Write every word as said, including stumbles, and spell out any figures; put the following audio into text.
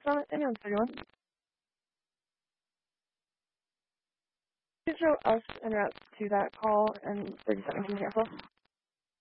Summit and thirty-one. Please show us en route to that call and thirty-seven can cancel.